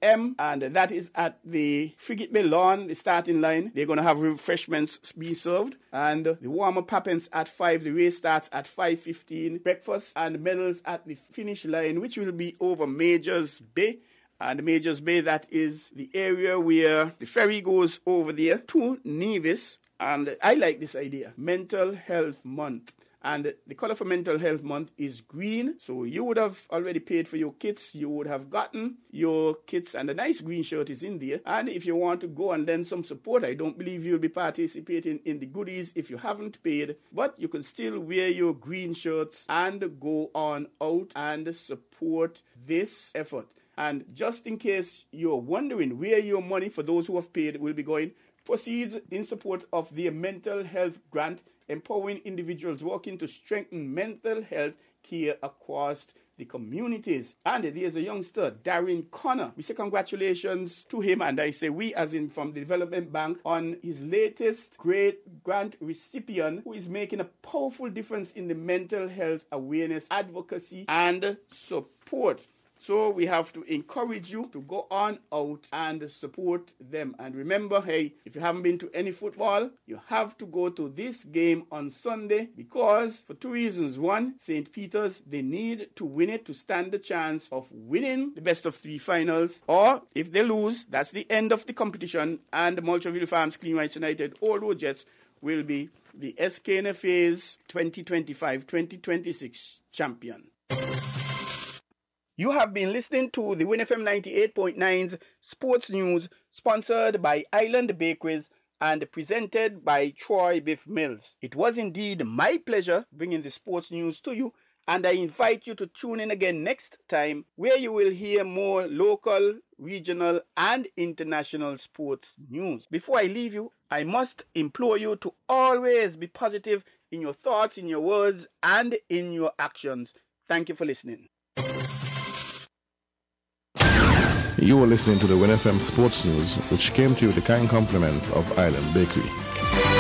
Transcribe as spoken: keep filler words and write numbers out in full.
m, and that is at the Frigate Bay Lawn, the starting line. They're going to have refreshments be served, and the warm-up happens at five. The race starts at five fifteen. Breakfast and medals at the finish line, which will be over Majors Bay. And Majors Bay, that is the area where the ferry goes over there to Nevis. And I like this idea, Mental Health Month. And the color for Mental Health Month is green. So you would have already paid for your kits. You would have gotten your kits, and a nice green shirt is in there. And if you want to go and lend some support, I don't believe you'll be participating in the goodies if you haven't paid. But you can still wear your green shirts and go on out and support this effort. And just in case you're wondering where your money, for those who have paid, will be going, proceeds in support of the mental health grant, empowering individuals working to strengthen mental health care across the communities. And there's a youngster, Darren Connor. We say congratulations to him, and I say we, as in from the Development Bank, on his latest great grant recipient, who is making a powerful difference in the mental health awareness, advocacy, and support. So we have to encourage you to go on out and support them. And remember, hey, if you haven't been to any football, you have to go to this game on Sunday, because for two reasons. One, Saint Peter's, they need to win it to stand the chance of winning the best of three finals. Or if they lose, that's the end of the competition, and the Moultrie Farms Clean Rights United Old Road Jets will be the S K N F A's twenty twenty-five twenty twenty-six champion. You have been listening to the Win F M ninety-eight point nine's Sports News, sponsored by Island Bakeries and presented by Troy Biff Mills. It was indeed my pleasure bringing the sports news to you, and I invite you to tune in again next time, where you will hear more local, regional, and international sports news. Before I leave you, I must implore you to always be positive in your thoughts, in your words, and in your actions. Thank you for listening. You were listening to the Win F M Sports News, which came to you with the kind compliments of Island Bakery.